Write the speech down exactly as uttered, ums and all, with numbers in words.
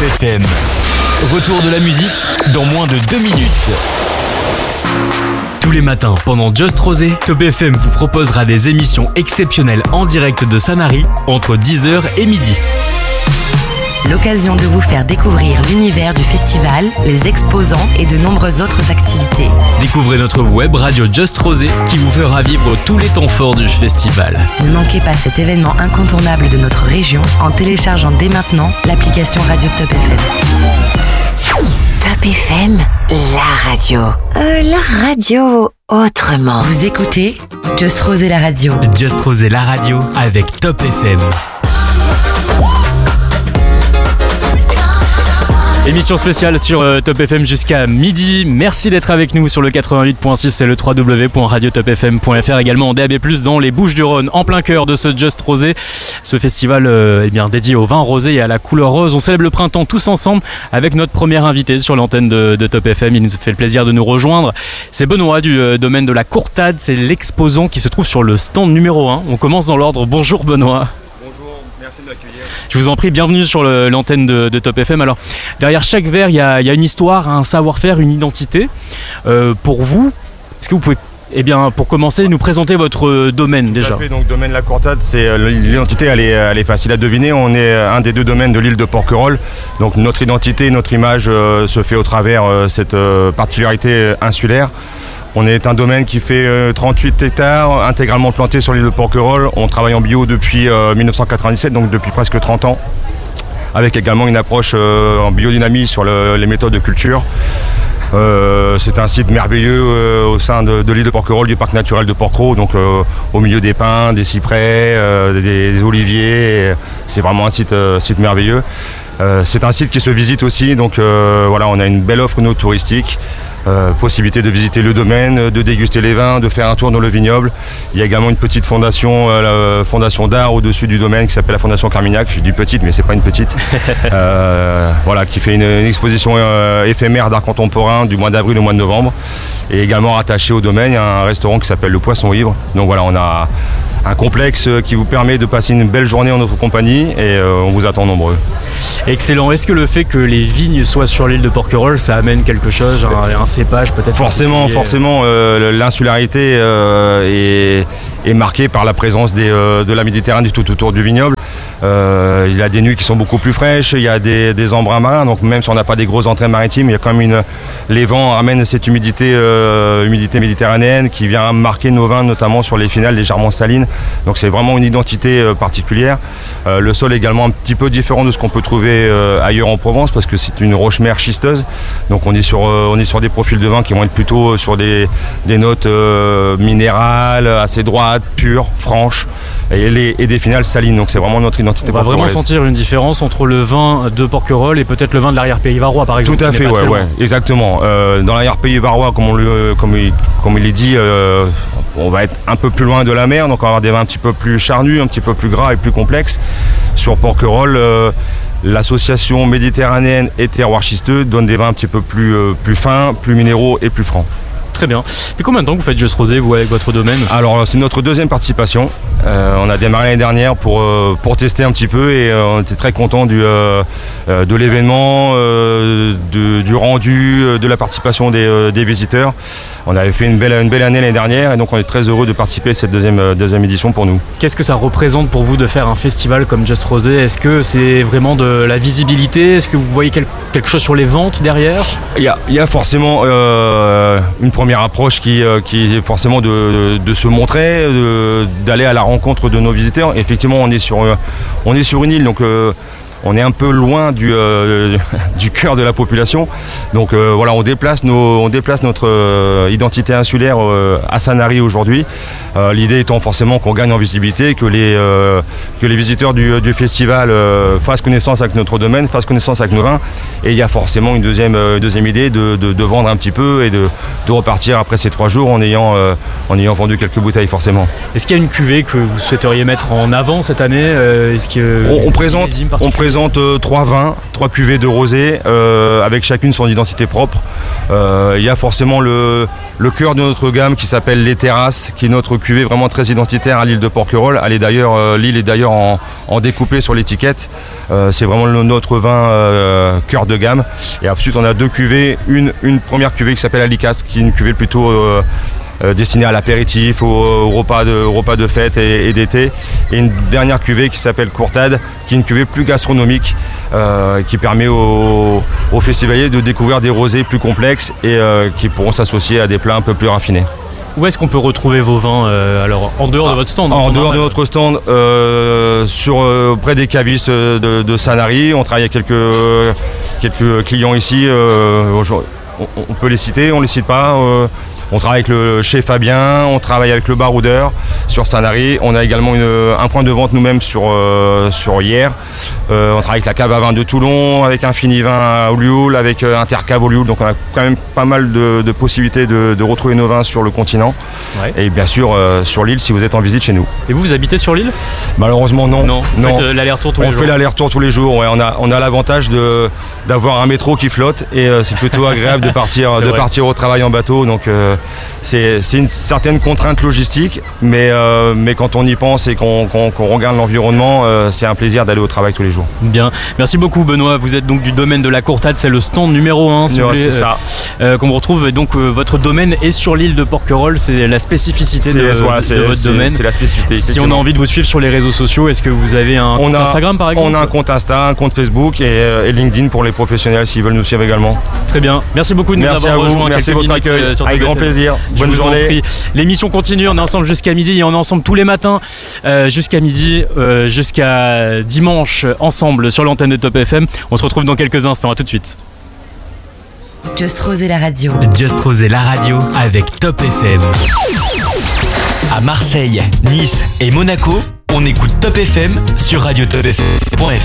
F M. Retour de la musique dans moins de deux minutes. Tous les matins, pendant Just Rosé, Top F M vous proposera des émissions exceptionnelles en direct de Sanary entre dix heures et midi. L'occasion de vous faire découvrir l'univers du festival, les exposants et de nombreuses autres activités. Découvrez notre web radio Just Rosé qui vous fera vivre tous les temps forts du festival. Ne manquez pas cet événement incontournable de notre région en téléchargeant dès maintenant l'application radio Top F M. Top F M, la radio. Euh, la radio autrement. Vous écoutez Just Rosé la radio. Just Rosé la radio avec Top F M. Émission spéciale sur euh, Top F M jusqu'à midi. Merci d'être avec nous sur le quatre-vingt-huit virgule six et le w w w point radio top f m point f r. Également en D A B plus, dans les Bouches-du-Rhône, en plein cœur de ce Just Rosé. Ce festival euh, eh bien, dédié au vin rosé et à la couleur rose. On célèbre le printemps tous ensemble avec notre première invitée sur l'antenne de, de Top F M. Il nous fait le plaisir de nous rejoindre. C'est Benoît du euh, domaine de la Courtade. C'est l'exposant qui se trouve sur le stand numéro un. On commence dans l'ordre. Bonjour Benoît. Merci de m'accueillir. Je vous en prie, bienvenue sur le, l'antenne de, de Top F M. Alors, derrière chaque verre, il y a, y a une histoire, un savoir-faire, une identité. Euh, pour vous, est-ce que vous pouvez, eh bien, pour commencer, nous présenter votre domaine déjà ? Tout à fait, donc domaine La Courtade, c'est l'identité, elle est, elle est facile à deviner. On est un des deux domaines de l'île de Porquerolles. Donc notre identité, notre image euh, se fait au travers euh, cette euh, particularité insulaire. On est un domaine qui fait euh, trente-huit hectares, intégralement planté sur l'île de Porquerolles. On travaille en bio depuis euh, dix-neuf cent quatre-vingt-dix-sept, donc depuis presque trente ans, avec également une approche euh, en biodynamie sur le, les méthodes de culture. Euh, c'est un site merveilleux euh, au sein de, de l'île de Porquerolles, du parc naturel de Porquerolles, donc euh, au milieu des pins, des cyprès, euh, des, des oliviers. C'est vraiment un site, euh, site merveilleux. Euh, c'est un site qui se visite aussi, donc euh, voilà, on a une belle offre no touristique. Euh, possibilité de visiter le domaine, de déguster les vins, de faire un tour dans le vignoble. Il y a également une petite fondation, euh, la fondation d'art au-dessus du domaine qui s'appelle la Fondation Carmignac. Je dis petite, mais c'est pas une petite. euh, voilà, qui fait une, une exposition euh, éphémère d'art contemporain du mois d'avril au mois de novembre. Et également rattaché au domaine, il y a un restaurant qui s'appelle le Poisson Ivre. Donc voilà, on a un complexe qui vous permet de passer une belle journée en notre compagnie et euh, on vous attend nombreux. Excellent. Est-ce que le fait que les vignes soient sur l'île de Porquerolles, ça amène quelque chose, un, un cépage peut-être? Forcément, forcément. Euh, l'insularité euh, est, est marquée par la présence des, euh, de la Méditerranée tout autour du vignoble. Euh, il y a des nuits qui sont beaucoup plus fraîches, il y a des, des embruns marins, donc même si on n'a pas des grosses entrées maritimes, il y a quand même une, les vents amènent cette humidité, euh, humidité méditerranéenne qui vient marquer nos vins, notamment sur les finales légèrement salines. Donc c'est vraiment une identité euh, particulière. Euh, le sol est également un petit peu différent de ce qu'on peut trouver euh, ailleurs en Provence parce que c'est une roche-mère schisteuse. Donc on est sur, euh, on est sur des profils de vin qui vont être plutôt sur des, des notes euh, minérales, assez droites, pures, franches et, les, et des finales salines. Donc c'est vraiment notre identité. On va vraiment sentir une différence entre le vin de Porquerolles et peut-être le vin de l'arrière-pays varois par exemple. Tout à fait, ouais, ouais, exactement. Euh, dans l'arrière-pays varois, comme, on le, comme, il, comme il est dit, euh, on va être un peu plus loin de la mer, donc on va avoir des vins un petit peu plus charnus, un petit peu plus gras et plus complexes. Sur Porquerolles, euh, l'association méditerranéenne et terroir schisteux donne des vins un petit peu plus, euh, plus fins, plus minéraux et plus francs. Très bien. Depuis combien de temps que vous faites Just Rosé, vous, avec votre domaine ? Alors, c'est notre deuxième participation. Euh, on a démarré l'année dernière pour, euh, pour tester un petit peu et euh, on était très contents du, euh, de l'événement, euh, de, du rendu, de la participation des, euh, des visiteurs. On avait fait une belle, une belle année l'année dernière et donc on est très heureux de participer à cette deuxième, deuxième édition pour nous. Qu'est-ce que ça représente pour vous de faire un festival comme Just Rosé ? Est-ce que c'est vraiment de la visibilité ? Est-ce que vous voyez quel, quelque chose sur les ventes derrière ? Il y a, il y a forcément euh, une première approche qui, euh, qui est forcément de, de, de se montrer, de, d'aller à la rencontre de nos visiteurs. Effectivement, on est sur, euh, on est sur une île, donc euh, on est un peu loin du, euh, du cœur de la population. Donc euh, voilà, on déplace, nos, on déplace notre euh, identité insulaire euh, à Sanary aujourd'hui. Euh, l'idée étant forcément qu'on gagne en visibilité, que les, euh, que les visiteurs du, du festival euh, fassent connaissance avec notre domaine, fassent connaissance avec nos vins. Et il y a forcément une deuxième, euh, deuxième idée de, de, de vendre un petit peu et de, de repartir après ces trois jours en ayant, euh, en ayant vendu quelques bouteilles forcément. Est-ce qu'il y a une cuvée que vous souhaiteriez mettre en avant cette année ? Est-ce que on, on, présente, on présente présente euh, trois vins, trois cuvées de rosé, euh, avec chacune son identité propre. Euh, il y a forcément le, le cœur de notre gamme qui s'appelle Les Terrasses, qui est notre cuvée vraiment très identitaire à l'île de Porquerolles. Elle est d'ailleurs, euh, l'île est d'ailleurs en, en découpé sur l'étiquette. Euh, c'est vraiment le, notre vin euh, cœur de gamme. Et ensuite on a deux cuvées, une, une première cuvée qui s'appelle Alicas, qui est une cuvée plutôt euh, euh, destinée à l'apéritif, au, au repas de, au repas de fête et, et d'été. Et une dernière cuvée qui s'appelle Courtade, qui est une cuvée plus gastronomique, euh, qui permet aux, aux festivaliers de découvrir des rosés plus complexes et euh, qui pourront s'associer à des plats un peu plus raffinés. Où est-ce qu'on peut retrouver vos vins euh, alors en dehors de votre stand? En dehors de notre stand, euh, sur, euh, près des cavistes de, de Sanary. On travaille avec quelques, quelques clients ici. Euh, on, on peut les citer, on ne les cite pas. Euh, on travaille avec le chez Fabien, on travaille avec le baroudeur sur Sanary. On a également une, un point de vente nous-mêmes sur, euh, sur Hyères. Euh, on travaille avec la cave à vin de Toulon, avec un fini vin à Olioul, avec euh, Intercave Olioul. Donc on a quand même pas mal de, de possibilités de, de retrouver nos vins sur le continent. Ouais. Et bien sûr euh, sur l'île si vous êtes en visite chez nous. Et vous, vous habitez sur l'île? Malheureusement non. Non, vous non. faites euh, l'aller-retour tous les on jours? On fait l'aller-retour tous les jours, ouais. On a, on a l'avantage de, d'avoir un métro qui flotte et euh, c'est plutôt agréable de, partir, de partir au travail en bateau. Donc euh, c'est, c'est une certaine contrainte logistique, mais, euh, mais quand on y pense et qu'on, qu'on, qu'on regarde l'environnement, euh, c'est un plaisir d'aller au travail tous les jours. Bien, merci beaucoup Benoît, vous êtes donc du domaine de la Courtade, c'est le stand numéro un si non, vous voulez, c'est ça. Euh, qu'on vous retrouve. Donc euh, votre domaine est sur l'île de Porquerolles, c'est la spécificité c'est, de, voilà, de, c'est, de votre c'est, domaine. C'est la spécificité. Si on a envie de vous suivre sur les réseaux sociaux, est-ce que vous avez un on compte a, Instagram par exemple? On a un compte Insta, un compte Facebook et, euh, et LinkedIn pour les professionnels s'ils veulent nous suivre également. Très bien, merci beaucoup de nous merci avoir rejoints. Merci quelques votre minutes accueil, euh, sur avec grand plaisir. Je Bonne journée. L'émission continue, on est ensemble jusqu'à midi et on est ensemble tous les matins euh, jusqu'à midi, euh, jusqu'à dimanche ensemble sur l'antenne de Top F M. On se retrouve dans quelques instants, à tout de suite. Just Rosé la radio. Just Rosé la radio avec Top F M. À Marseille, Nice et Monaco, on écoute Top F M sur radio top f m point f r.